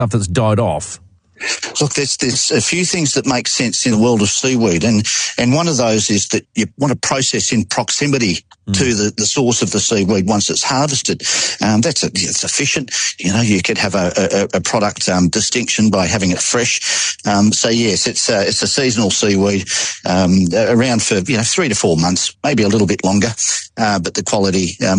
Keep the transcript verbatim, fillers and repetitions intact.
stuff that's died off? Look, there's, there's a few things that make sense in the world of seaweed, and, and one of those is that you want to process in proximity mm. to the, the source of the seaweed once it's harvested. Um, that's a, it's efficient. You know, you could have a, a, a product um, distinction by having it fresh. Um, so yes, it's a, it's a seasonal seaweed, um, around for, you know, three to four months, maybe a little bit longer, uh, but the quality um,